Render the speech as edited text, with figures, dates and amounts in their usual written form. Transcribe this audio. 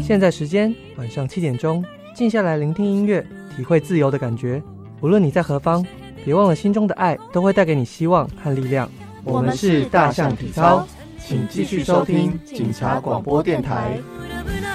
现在时间晚上7点钟，静下来聆听音乐，体会自由的感觉。无论你在何方，别忘了心中的爱都会带给你希望和力量。 我们是大象体操，请继续收听警察广播电台。